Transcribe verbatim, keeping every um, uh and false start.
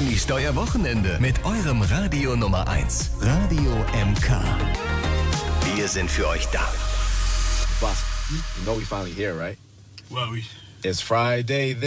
in die Steuerwochenende mit eurem Radio Nummer eins. Radio M K. Wir sind für euch da. Boss, you know we finally here, right? Well, we... It's Friday.